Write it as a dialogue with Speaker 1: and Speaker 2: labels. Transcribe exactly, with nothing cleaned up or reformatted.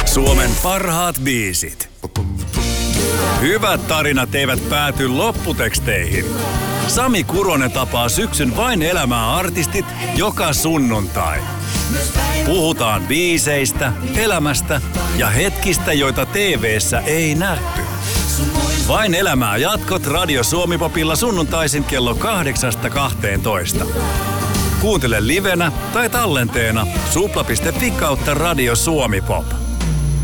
Speaker 1: Suomen parhaat biisit. Hyvät tarinat eivät pääty lopputeksteihin. Sami Kuronen tapaa syksyn Vain elämää -artistit joka sunnuntai. Puhutaan biiseistä, elämästä ja hetkistä, joita T V:ssä ei nähty. Vain elämää -jatkot Radio Suomi-popilla sunnuntaisin kello kahdeksasta kahteentoista. Kuuntele livenä tai tallenteena supla piste fi kautta Radio Suomi Pop.